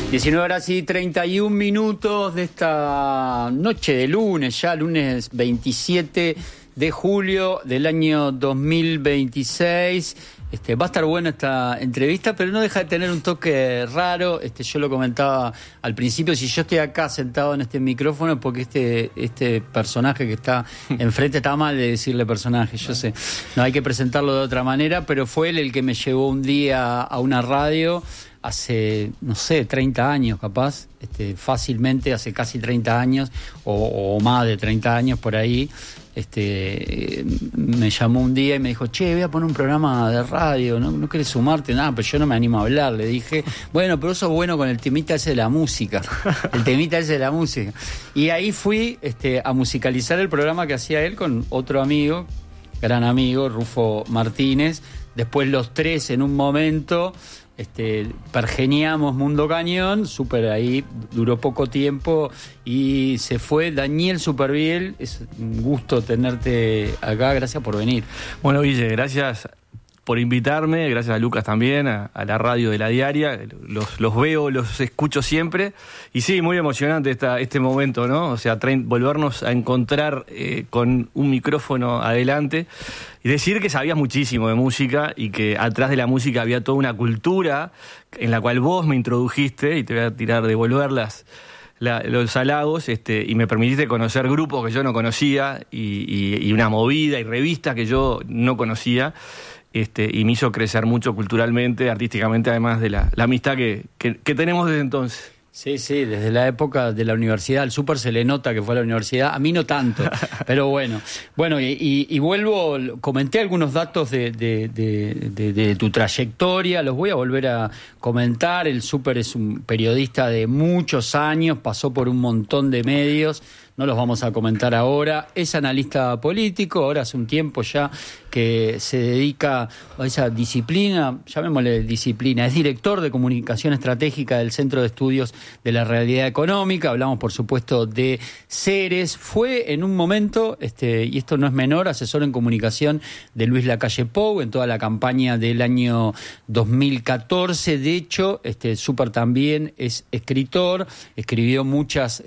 19:31 de esta noche de lunes, ya lunes 27 de julio del año 2026. Va a estar buena esta entrevista, pero no deja de tener un toque raro. Yo lo comentaba al principio, si yo estoy acá sentado en este micrófono es porque este personaje que está enfrente, está mal de decirle personaje, yo sé, no hay que presentarlo de otra manera, pero fue él el que me llevó un día a una radio hace, no sé, 30 años capaz, fácilmente hace casi 30 años o más de 30 años por ahí. Me llamó un día y me dijo, che, voy a poner un programa de radio, ¿no querés sumarte? Nada, pero yo no me animo a hablar. Le dije, bueno, pero sos bueno con el temita ese de la música, el temita ese de la música. Y ahí fui a musicalizar el programa que hacía él con otro amigo, gran amigo, Rufo Martínez. Después los tres en un momento pergeniamos Mundo Cañón, súper ahí, duró poco tiempo y se fue Daniel Superviel. Es un gusto tenerte acá, gracias por venir. Bueno, Guille, gracias por invitarme, gracias a Lucas también, a la radio de La Diaria, los veo, los escucho siempre, y sí, muy emocionante este momento, ¿no? O sea, volvernos a encontrar con un micrófono adelante, y decir que sabías muchísimo de música, y que atrás de la música había toda una cultura en la cual vos me introdujiste, y te voy a devolver los halagos, y me permitiste conocer grupos que yo no conocía, y una movida y revistas que yo no conocía, y me hizo crecer mucho culturalmente, artísticamente, además de la amistad que tenemos desde entonces. Sí, desde la época de la universidad. Al Súper se le nota que fue a la universidad, a mí no tanto, pero bueno. Bueno, y vuelvo, comenté algunos datos de tu trayectoria, los voy a volver a comentar. El Súper es un periodista de muchos años, pasó por un montón de medios, no los vamos a comentar ahora. Es analista político, ahora hace un tiempo ya que se dedica a esa disciplina, llamémosle disciplina. Es director de comunicación estratégica del Centro de Estudios de la Realidad Económica. Hablamos, por supuesto, de Ceres. Fue en un momento, y esto no es menor, asesor en comunicación de Luis Lacalle Pou en toda la campaña del año 2014. De hecho, Súper también es escritor, escribió muchos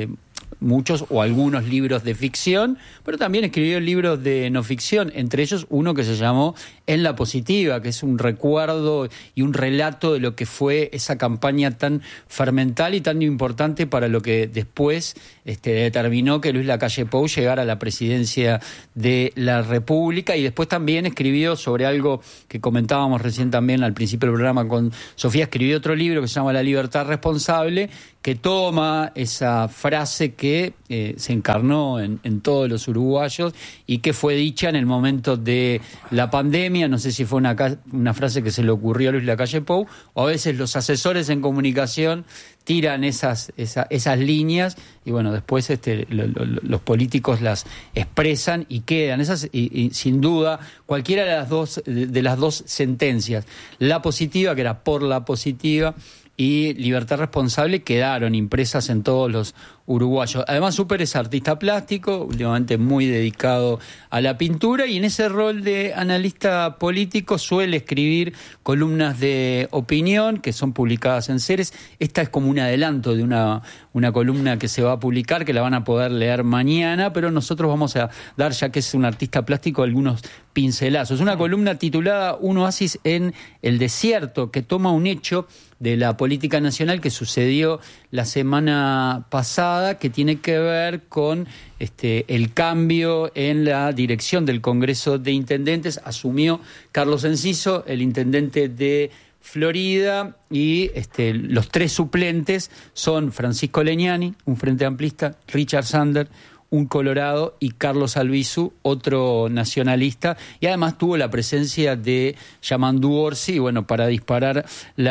o algunos libros de ficción, pero también escribió libros de no ficción, entre ellos uno que se llamó En la Positiva, que es un recuerdo y un relato de lo que fue esa campaña tan fermental y tan importante para lo que después determinó que Luis Lacalle Pou llegara a la presidencia de la República. Y después también escribió sobre algo que comentábamos recién también al principio del programa con Sofía, escribió otro libro que se llama La Libertad Responsable, que toma esa frase que se encarnó en todos los uruguayos y que fue dicha en el momento de la pandemia. No sé si fue una frase que se le ocurrió a Luis Lacalle Pou, o a veces los asesores en comunicación tiran esas líneas y bueno, después los políticos las expresan y quedan esas, y sin duda cualquiera de las dos sentencias, La Positiva, que era por la positiva, y Libertad Responsable, quedaron impresas en todos los uruguayos. Además, Súper es artista plástico, últimamente muy dedicado a la pintura, y en ese rol de analista político suele escribir columnas de opinión que son publicadas en Ceres. Esta es como un adelanto de una columna que se va a publicar, que la van a poder leer mañana, pero nosotros vamos a dar, ya que es un artista plástico, algunos pincelazos. Una columna titulada Un oasis en el desierto, que toma un hecho de la política nacional que sucedió la semana pasada, que tiene que ver con el cambio en la dirección del Congreso de Intendentes. Asumió Carlos Enciso, el intendente de Florida, y los tres suplentes son Francisco Leñani, un frente amplista, Richard Sander, un colorado, y Carlos Albizu, otro nacionalista, y además tuvo la presencia de Yamandu Orsi. Y bueno, para disparar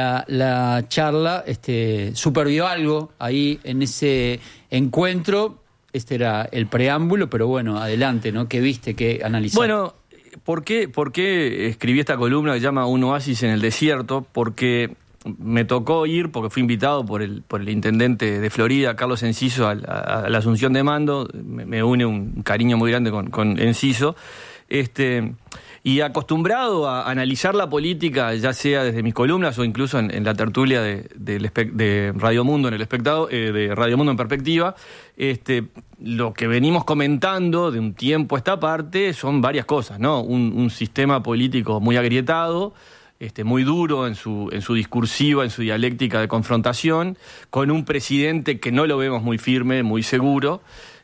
la charla, supervió algo ahí en ese encuentro. Este era el preámbulo, pero bueno, adelante, ¿no? ¿Qué viste? ¿Qué analizaste? Bueno, ¿por qué escribí esta columna que se llama Un oasis en el desierto? Porque me tocó ir, porque fui invitado por el intendente de Florida, Carlos Enciso, a la asunción de mando. Me une un cariño muy grande con Enciso. Y Y acostumbrado a analizar la política, ya sea desde mis columnas o incluso en la tertulia de Radio Mundo en el espectador, de Radio Mundo en Perspectiva, lo que venimos comentando de un tiempo a esta parte son varias cosas, ¿no? Un sistema político muy agrietado, muy duro en su discursiva, en su dialéctica de confrontación, con un presidente que no lo vemos muy firme, muy seguro,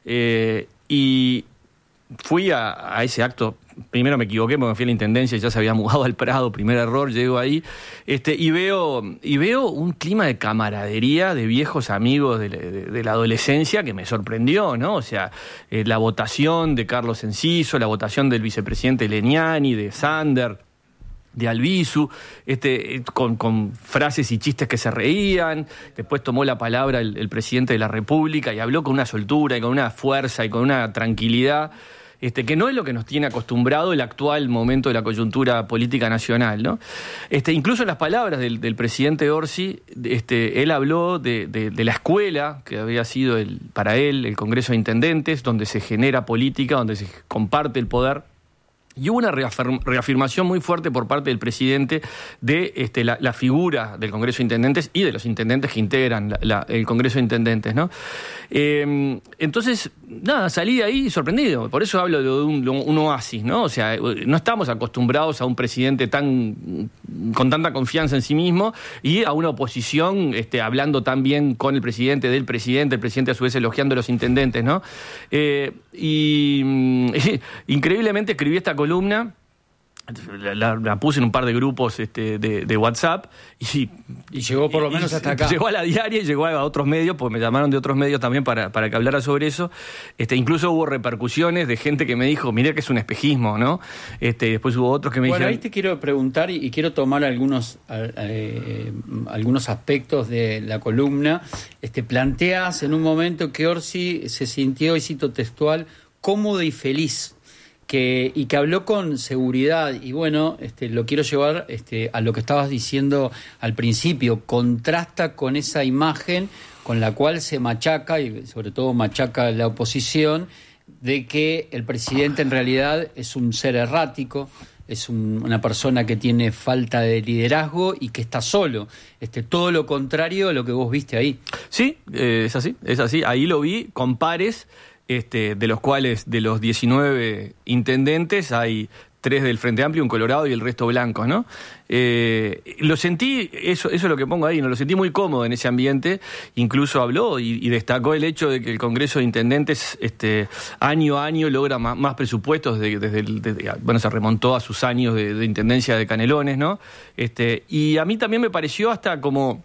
y fui a ese acto. Primero me equivoqué porque me fui a la intendencia y ya se había mudado al Prado, primer error, llego ahí, y veo un clima de camaradería, de viejos amigos de la adolescencia que me sorprendió, ¿no? O sea, la votación de Carlos Enciso, la votación del vicepresidente Leniani, de Sander, de Albizu, con frases y chistes que se reían. Después tomó la palabra el presidente de la República y habló con una soltura y con una fuerza y con una tranquilidad que no es lo que nos tiene acostumbrado el actual momento de la coyuntura política nacional, ¿no? Incluso las palabras del presidente Orsi, él habló de la escuela que había sido para él el Congreso de Intendentes, donde se genera política, donde se comparte el poder. Y hubo una reafirmación muy fuerte por parte del presidente de la figura del Congreso de Intendentes y de los intendentes que integran el Congreso de Intendentes, ¿no? Entonces, nada, salí de ahí sorprendido. Por eso hablo de un oasis, ¿no? O sea, no estamos acostumbrados a un presidente con tanta confianza en sí mismo y a una oposición hablando tan bien con el presidente a su vez elogiando a los intendentes, ¿no? Increíblemente escribí esta columna, la puse en un par de grupos de WhatsApp y llegó por lo menos hasta acá. Llegó a La Diaria y llegó a otros medios, porque me llamaron de otros medios también para que hablara sobre eso. Incluso hubo repercusiones de gente que me dijo, mirá que es un espejismo, ¿no? Después hubo otros que me dijeron... Bueno, ahí te quiero preguntar y quiero tomar algunos aspectos de la columna. Planteas en un momento que Orsi se sintió, y cito textual, cómodo y feliz, y que habló con seguridad. Y bueno, lo quiero llevar a lo que estabas diciendo al principio. Contrasta con esa imagen con la cual se machaca, y sobre todo machaca la oposición, de que el presidente en realidad es un ser errático, es una persona que tiene falta de liderazgo y que está solo. Todo lo contrario a lo que vos viste ahí. Sí, es así. Ahí lo vi con pares, de los cuales, de los 19 intendentes, hay 3 del Frente Amplio, un colorado y el resto blancos, ¿no? Lo sentí, eso es lo que pongo ahí, ¿no? Lo sentí muy cómodo en ese ambiente. Incluso habló y destacó el hecho de que el Congreso de Intendentes año a año logra más presupuestos, se remontó a sus años de intendencia de Canelones, ¿no? Y a mí también me pareció hasta como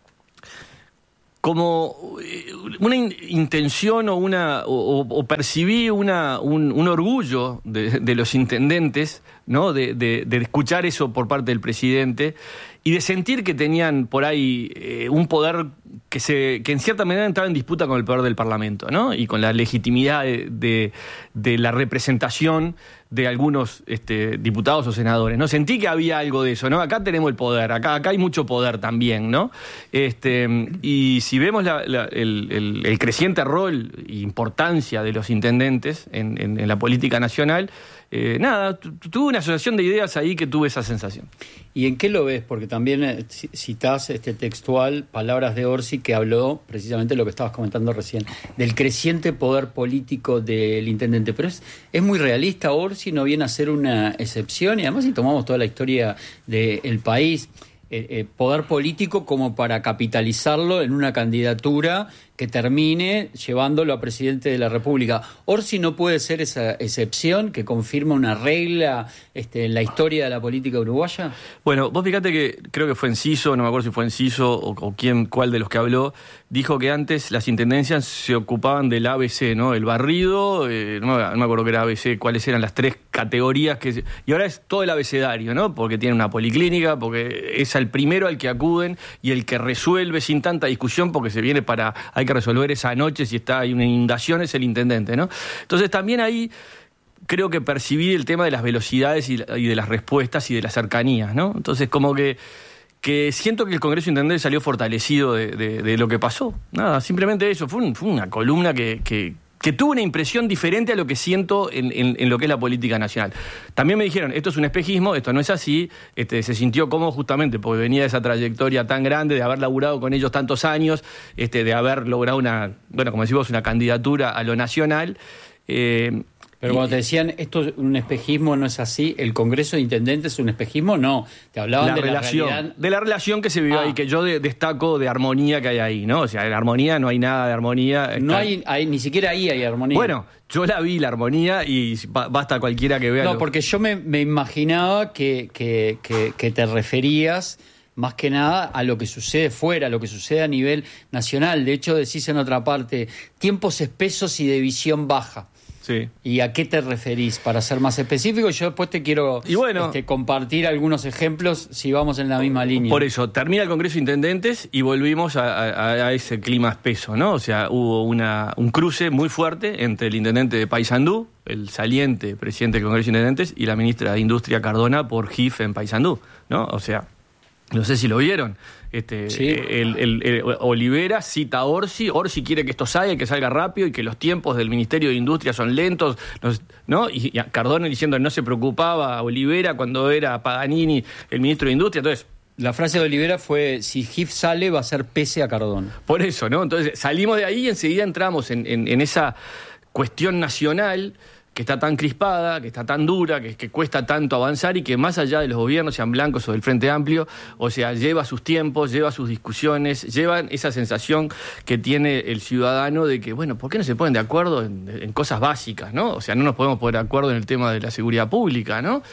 una intención o percibí un orgullo de los intendentes, ¿no? De escuchar eso por parte del presidente y de sentir que tenían por ahí un poder que en cierta manera entraba en disputa con el poder del Parlamento, ¿no? Y con la legitimidad de la representación de algunos diputados o senadores, ¿no? Sentí que había algo de eso, ¿no? Acá tenemos el poder, acá hay mucho poder también, ¿no? Y si vemos el creciente rol e importancia de los intendentes en la política nacional, tuve una asociación de ideas ahí que tuve esa sensación. ¿Y en qué lo ves? Porque también citás textual palabras de Orsi que habló precisamente de lo que estabas comentando recién, del creciente poder político del intendente. Pero es muy realista. Orsi no viene a ser una excepción, y además si tomamos toda la historia del país, poder político como para capitalizarlo en una candidatura que termine llevándolo a presidente de la República. Orsi no puede ser esa excepción que confirma una regla en la historia de la política uruguaya. Bueno, vos fíjate que creo que fue Enciso, no me acuerdo si fue Enciso o cuál de los que habló, dijo que antes las intendencias se ocupaban del ABC, ¿no? El barrido, no me acuerdo qué era ABC, cuáles eran las 3 categorías y ahora es todo el abecedario, ¿no? Porque tiene una policlínica, porque es el primero al que acuden y el que resuelve sin tanta discusión, porque se viene hay que resolver esa noche si hay una inundación, es el intendente, ¿no? Entonces también ahí creo que percibí el tema de las velocidades y de las respuestas y de las cercanías, ¿no? Entonces como que siento que el Congreso de Intendentes salió fortalecido de lo que pasó. Nada, simplemente eso, fue una columna que que tuve una impresión diferente a lo que siento en lo que es la política nacional. También me dijeron, esto es un espejismo, esto no es así, se sintió cómodo justamente porque venía de esa trayectoria tan grande, de haber laburado con ellos tantos años, de haber logrado como decimos, una candidatura a lo nacional. Pero cuando te decían, esto es un espejismo, no es así, ¿el Congreso de Intendentes es un espejismo? No, te hablaban de la realidad. De la relación que se vivió ahí, que yo destaco de armonía que hay ahí, ¿no? O sea, en la armonía no hay nada de armonía. No hay ni siquiera ahí hay armonía. Bueno, yo la vi, la armonía, y basta cualquiera que vea. No, porque yo me imaginaba que te referías más que nada a lo que sucede fuera, a lo que sucede a nivel nacional. De hecho, decís en otra parte, tiempos espesos y de visión baja. Sí. ¿Y a qué te referís? Para ser más específico, yo después te quiero compartir algunos ejemplos si vamos en la misma línea. Por eso, termina el Congreso de Intendentes y volvimos a ese clima espeso, ¿no? O sea, hubo un cruce muy fuerte entre el intendente de Paysandú, el saliente presidente del Congreso de Intendentes, y la ministra de Industria Cardona por GIF en Paysandú, ¿no? O sea, no sé si lo vieron. Sí. El Olivera cita a Orsi quiere que esto salga, que salga rápido y que los tiempos del Ministerio de Industria son lentos, ¿no? Y Cardona diciendo no se preocupaba a Olivera cuando era Paganini el ministro de Industria. Entonces, la frase de Olivera fue, si GIF sale va a ser pese a Cardona. Por eso, ¿no? Entonces salimos de ahí y enseguida entramos en esa cuestión nacional que está tan crispada, que está tan dura, que cuesta tanto avanzar y que más allá de los gobiernos, sean blancos o del Frente Amplio, o sea, lleva sus tiempos, lleva sus discusiones, llevan esa sensación que tiene el ciudadano de que, bueno, ¿por qué no se ponen de acuerdo en cosas básicas, ¿no? O sea, no nos podemos poner de acuerdo en el tema de la seguridad pública, ¿no?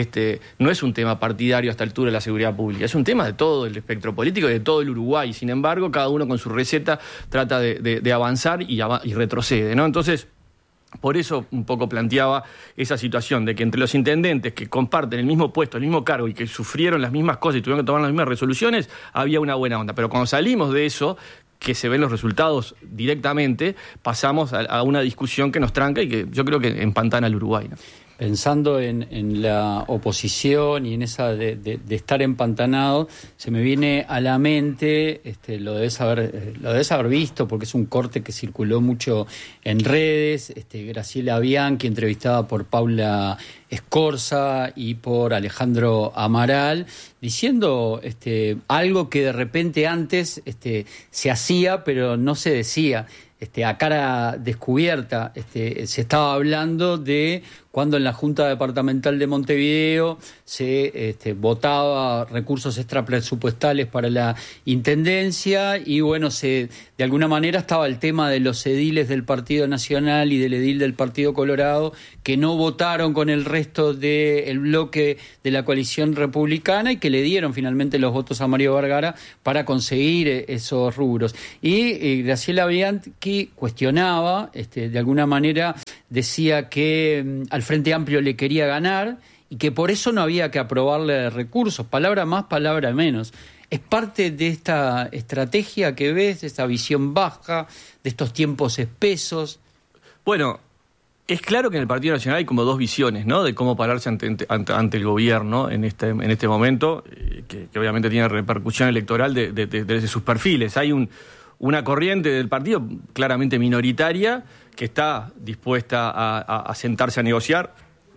No es un tema partidario a esta altura de la seguridad pública, es un tema de todo el espectro político y de todo el Uruguay. Sin embargo, cada uno con su receta trata de avanzar y retrocede, ¿no? Entonces, por eso un poco planteaba esa situación de que entre los intendentes que comparten el mismo puesto, el mismo cargo y que sufrieron las mismas cosas y tuvieron que tomar las mismas resoluciones, había una buena onda. Pero cuando salimos de eso, que se ven los resultados directamente, pasamos a una discusión que nos tranca y que yo creo que empantana al Uruguay, ¿no? Pensando en la oposición y en esa de estar empantanado, se me viene a la mente, lo debes haber visto porque es un corte que circuló mucho en redes, Graciela Bianchi entrevistada por Paula Escorza y por Alejandro Amaral, diciendo algo que de repente antes se hacía pero no se decía. A cara descubierta, se estaba hablando de cuando en la Junta Departamental de Montevideo se votaba recursos extrapresupuestales para la Intendencia y bueno, de alguna manera estaba el tema de los ediles del Partido Nacional y del edil del Partido Colorado que no votaron con el resto del bloque de la coalición republicana y que le dieron finalmente los votos a Mario Vergara para conseguir esos rubros. Y Graciela Bianchi cuestionaba, de alguna manera decía que al Frente Amplio le quería ganar y que por eso no había que aprobarle recursos, palabra más, palabra menos. ¿Es parte de esta estrategia que ves, de esta visión baja, de estos tiempos espesos? Bueno, es claro que en el Partido Nacional hay como dos visiones, ¿no? De cómo pararse ante el gobierno en este momento, que obviamente tiene repercusión electoral desde sus perfiles. Hay una corriente del partido claramente minoritaria que está dispuesta a sentarse a negociar,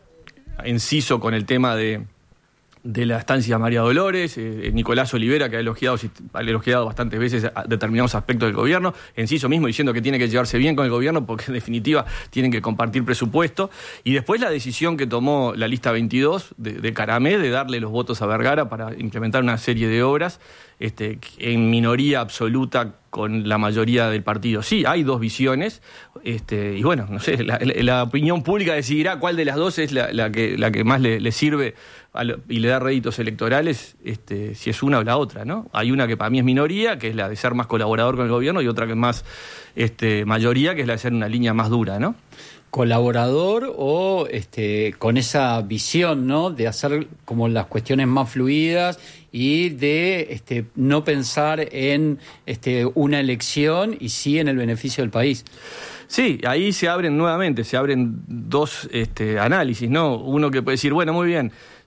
inciso con el tema de la estancia María Dolores, Nicolás Olivera, que ha elogiado bastantes veces determinados aspectos del gobierno, Enciso mismo diciendo que tiene que llevarse bien con el gobierno porque en definitiva tienen que compartir presupuesto, y después la decisión que tomó la lista 22 de Caramé de darle los votos a Vergara para implementar una serie de obras en minoría absoluta con la mayoría del partido. Sí, hay dos visiones, y bueno, no sé, la opinión pública decidirá cuál de las dos es la que más le sirve y le da réditos electorales, si es una o la otra, ¿no? Hay una que para mí es minoría, que es la de ser más colaborador con el gobierno, y otra que es más mayoría, que es la de ser una línea más dura, ¿no? Colaborador o con esa visión, ¿no? De hacer como las cuestiones más fluidas y de no pensar en una elección y sí en el beneficio del país. Sí, ahí se abren dos análisis, ¿no? Uno que puede decir, bueno, muy bien,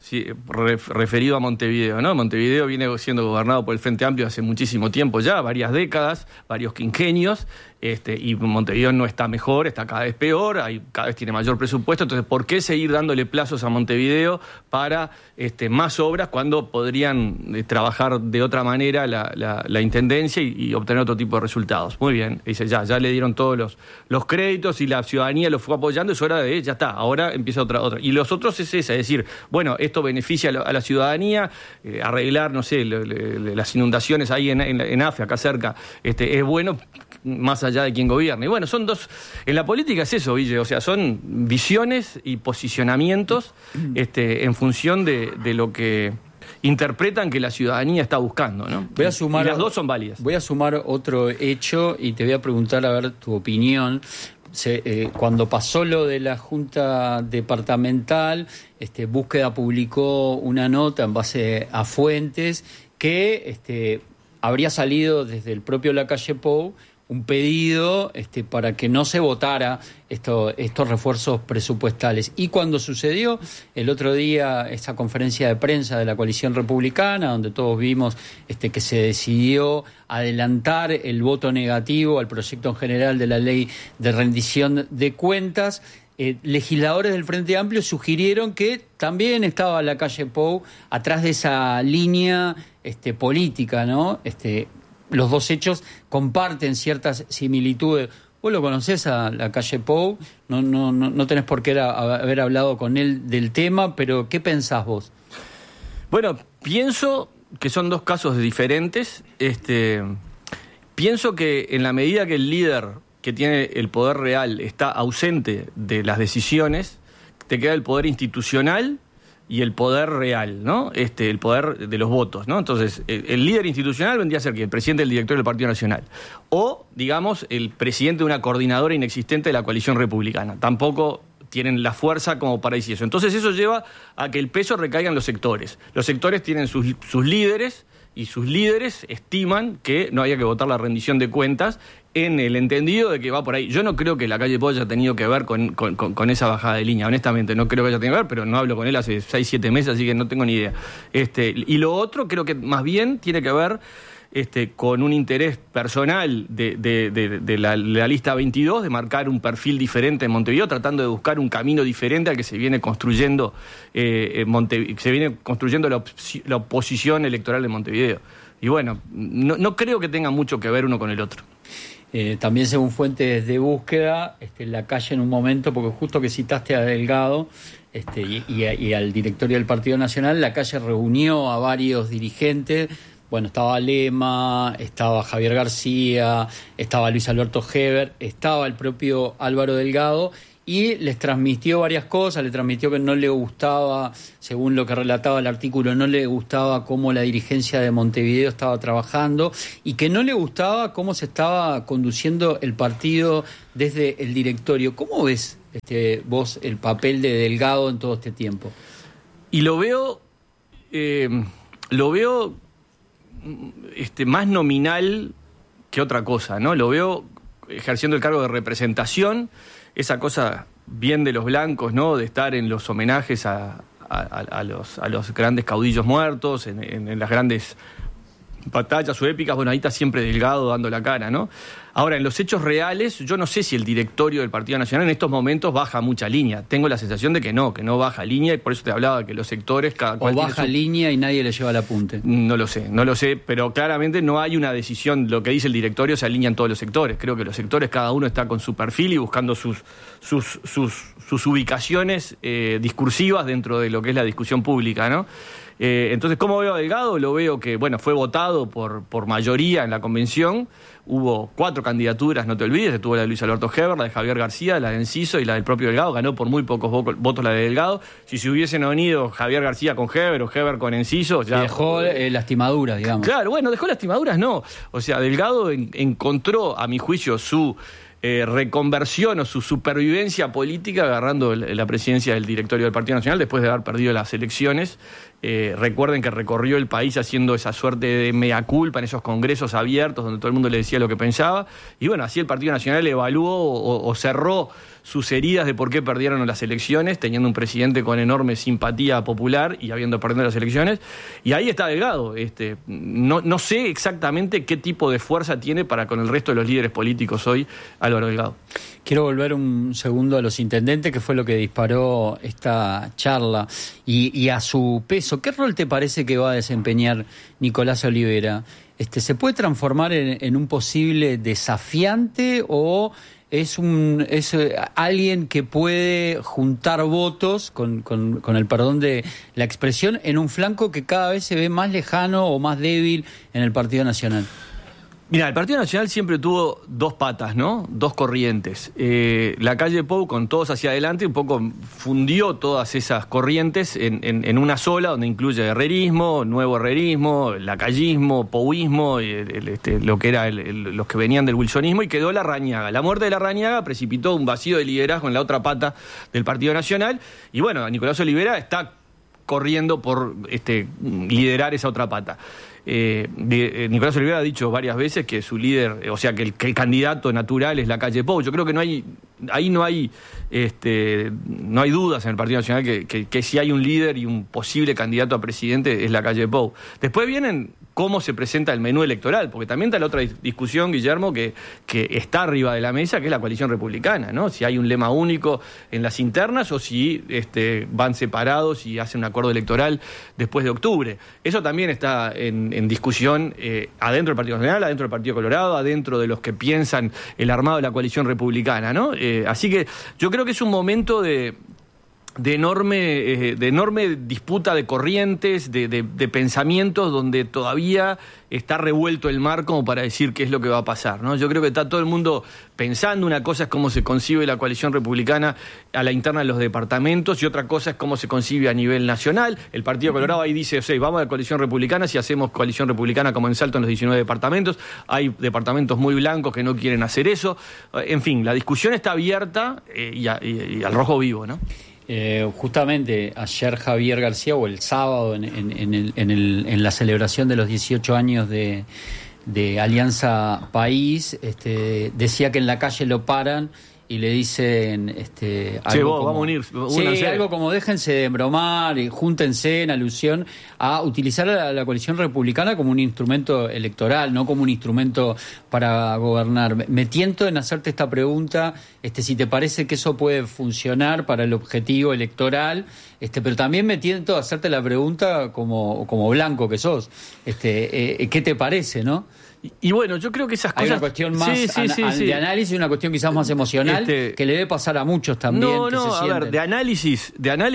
Sí, referido a Montevideo, ¿no? Montevideo viene siendo gobernado por el Frente Amplio hace muchísimo tiempo ya, varias décadas, varios quinquenios, y Montevideo no está mejor, está cada vez peor, cada vez tiene mayor presupuesto, entonces ¿por qué seguir dándole plazos a Montevideo para más obras cuando podrían trabajar de otra manera la Intendencia y obtener otro tipo de resultados? Muy bien, dice, ya le dieron todos los créditos y la ciudadanía lo fue apoyando, es hora de, ya está, ahora empieza otra. Y los otros es esa, es decir, bueno, esto beneficia a la ciudadanía, arreglar, no sé, las inundaciones ahí en AFE, acá cerca, es bueno más allá de quien gobierna. Y bueno, son dos, en la política es eso, Ville, o sea, son visiones y posicionamientos en función de lo que interpretan que la ciudadanía está buscando, ¿no? Voy a sumar, y las dos son válidas. Voy a sumar otro hecho y te voy a preguntar a ver tu opinión. Cuando pasó lo de la Junta Departamental, Búsqueda publicó una nota en base a fuentes que habría salido desde el propio Lacalle Pou un pedido para que no se votara estos refuerzos presupuestales. Y cuando sucedió el otro día esa conferencia de prensa de la coalición republicana, donde todos vimos que se decidió adelantar el voto negativo al proyecto en general de la ley de rendición de cuentas, legisladores del Frente Amplio sugirieron que también estaba Lacalle Pou atrás de esa línea política, ¿no? Los dos hechos comparten ciertas similitudes. Vos lo conocés a Lacalle Pou, no tenés por qué haber hablado con él del tema, pero ¿qué pensás vos? Bueno, pienso que son dos casos diferentes. Pienso que en la medida que el líder que tiene el poder real está ausente de las decisiones, te queda el poder institucional y el poder real, ¿no? El poder de los votos, ¿no? Entonces, el líder institucional vendría a ser el presidente del directorio del Partido Nacional. O, digamos, el presidente de una coordinadora inexistente de la coalición republicana. Tampoco tienen la fuerza como para decir eso. Entonces, eso lleva a que el peso recaiga en los sectores. Los sectores tienen sus líderes y sus líderes estiman que no haya que votar la rendición de cuentas en el entendido de que va por ahí. Yo no creo que Lacalle Pou haya tenido que ver con esa bajada de línea, honestamente, no creo que haya tenido que ver, pero no hablo con él hace 6-7 meses, así que no tengo ni idea. Y lo otro creo que más bien tiene que ver con un interés personal de la lista 22, de marcar un perfil diferente en Montevideo, tratando de buscar un camino diferente al que se viene construyendo la oposición electoral de Montevideo. Y bueno, no creo que tenga mucho que ver uno con el otro. También según fuentes de búsqueda, Lacalle en un momento, porque justo que citaste a Delgado y al directorio del Partido Nacional, Lacalle reunió a varios dirigentes. Bueno, estaba Lema, estaba Javier García, estaba Luis Alberto Heber, estaba el propio Álvaro Delgado, y les transmitió varias cosas. Le transmitió que no le gustaba, según lo que relataba el artículo, no le gustaba cómo la dirigencia de Montevideo estaba trabajando y que no le gustaba cómo se estaba conduciendo el partido desde el directorio. ¿Cómo ves vos el papel de Delgado en todo este tiempo? Y lo veo más nominal que otra cosa, ¿no? Lo veo ejerciendo el cargo de representación, esa cosa bien de los blancos, ¿no? De estar en los homenajes a los grandes caudillos muertos, en las grandes batallas o épicas. Bueno, ahí está siempre Delgado dando la cara, ¿no? Ahora, en los hechos reales, yo no sé si el directorio del Partido Nacional en estos momentos baja mucha línea. Tengo la sensación de que no baja línea, y por eso te hablaba que los sectores cada cual o baja línea y nadie le lleva el apunte. No lo sé, pero claramente no hay una decisión. Lo que dice el directorio se alinea en todos los sectores. Creo que los sectores, cada uno está con su perfil y buscando sus ubicaciones discursivas dentro de lo que es la discusión pública, ¿no? Entonces, ¿cómo veo a Delgado? Lo veo que, bueno, fue votado por mayoría en la convención. Hubo 4 candidaturas, no te olvides. Estuvo la de Luis Alberto Heber, la de Javier García, la de Enciso y la del propio Delgado. Ganó por muy pocos votos la de Delgado. Si se hubiesen unido Javier García con Heber o Heber con Enciso, ya dejó lastimaduras, digamos. Claro, bueno, dejó lastimaduras, no. O sea, Delgado encontró, a mi juicio, su reconversión o su supervivencia política agarrando la presidencia del directorio del Partido Nacional después de haber perdido las elecciones Recuerden que recorrió el país haciendo esa suerte de mea culpa en esos congresos abiertos donde todo el mundo le decía lo que pensaba. Y bueno, así el Partido Nacional evaluó o cerró sus heridas de por qué perdieron las elecciones, teniendo un presidente con enorme simpatía popular y habiendo perdido las elecciones. Y ahí está Delgado. No sé exactamente qué tipo de fuerza tiene para con el resto de los líderes políticos hoy Álvaro Delgado. Quiero volver un segundo a los intendentes, que fue lo que disparó esta charla, y a su peso. ¿Qué rol te parece que va a desempeñar Nicolás Olivera? ¿Se puede transformar en un posible desafiante o es alguien que puede juntar votos, con el perdón de la expresión, en un flanco que cada vez se ve más lejano o más débil en el Partido Nacional? Mira, el Partido Nacional siempre tuvo dos patas, ¿no? Dos corrientes. La calle Pou, con todos hacia adelante, un poco fundió todas esas corrientes en una sola, donde incluye herrerismo, nuevo herrerismo, lacayismo, pouismo, lo que era los que venían del wilsonismo, y quedó Larrañaga. La muerte de Larrañaga precipitó un vacío de liderazgo en la otra pata del Partido Nacional, y bueno, Nicolás Olivera está corriendo por liderar esa otra pata. Nicolás Olivera ha dicho varias veces que su líder, o sea, que el candidato natural es la calle Pou. Yo creo que no hay dudas en el Partido Nacional que si hay un líder y un posible candidato a presidente es la calle Pou. Después vienen cómo se presenta el menú electoral, porque también está la otra discusión, Guillermo, que está arriba de la mesa, que es la coalición republicana, ¿no? Si hay un lema único en las internas o si van separados y hacen un acuerdo electoral después de octubre. Eso también está en discusión adentro del Partido Nacional, adentro del Partido Colorado, adentro de los que piensan el armado de la coalición republicana, ¿no? Así que yo creo que es un momento de enorme disputa de corrientes, de pensamientos, donde todavía está revuelto el mar como para decir qué es lo que va a pasar, ¿no? Yo creo que está todo el mundo pensando. Una cosa es cómo se concibe la coalición republicana a la interna de los departamentos, y otra cosa es cómo se concibe a nivel nacional. El Partido Colorado ahí dice, vamos a la coalición republicana si hacemos coalición republicana como en Salto en los 19 departamentos. Hay departamentos muy blancos que no quieren hacer eso. En fin, la discusión está abierta y al rojo vivo, ¿no? Justamente ayer Javier García, o el sábado en la celebración de los 18 años de Alianza País, decía que en la calle lo paran y le dicen algo como, vamos a unir, algo como déjense de embromar y júntense, en alusión a utilizar a la coalición republicana como un instrumento electoral, no como un instrumento para gobernar. Me tiento en hacerte esta pregunta, si te parece que eso puede funcionar para el objetivo electoral, pero también me tiento a hacerte la pregunta como blanco que sos, ¿qué te parece, no? Y bueno, yo creo que esas cosas... Hay una cuestión más de análisis y una cuestión quizás más emocional que le debe pasar a muchos también. A ver, de análisis,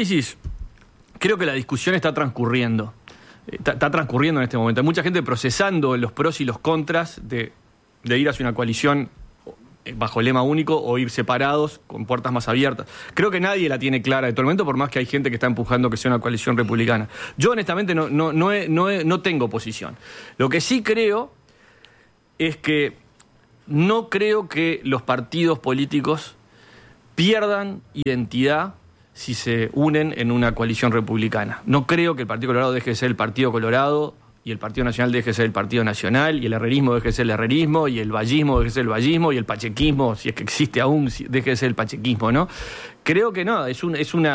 creo que la discusión está transcurriendo. Está transcurriendo en este momento. Hay mucha gente procesando los pros y los contras de ir hacia una coalición bajo el lema único o ir separados con puertas más abiertas. Creo que nadie la tiene clara de todo el momento, por más que hay gente que está empujando que sea una coalición republicana. Yo honestamente no tengo posición. Lo que sí creo es que no creo que los partidos políticos pierdan identidad si se unen en una coalición republicana. No creo que el Partido Colorado deje de ser el Partido Colorado y el Partido Nacional deje de ser el Partido Nacional, y el herrerismo deje de ser el herrerismo, y el vallismo deje de ser el vallismo, y el pachequismo, si es que existe aún, deje de ser el pachequismo, ¿no? Creo que no, es una